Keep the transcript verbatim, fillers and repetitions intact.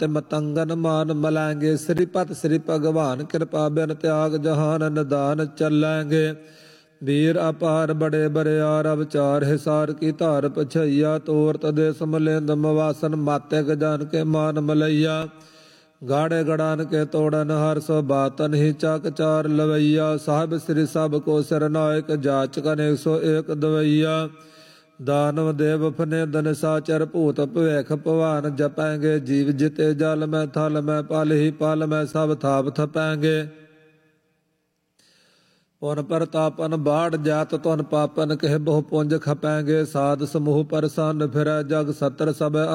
तिम तंगन मान मलैंगे। श्रीपत श्री भगवान कृपा बिन त्याग जहान निदान चलेंगे। वीर अपार बड़े बरियार अवचार हिसार की धार पछैया। तोरत देश मलिंद मवासन माते जान के मान मलैया। गाड़े गड़ान के तोड़न हर सो बातन ही चाक चार लवैया। साहिब श्री सब को सिरनायक जाच कन एक सौ एक दवैया। दानव देव फने दन साचर भूत भवेख भवान जपेंगे। जीव जिते जल में थल में पल ही पल में सब थाप थपेंगे। पुन प्रतापन बाढ़ जात तुन पापन कह बहु पुंज खपेंगे। साध समूह परसन फिर जग सतर सब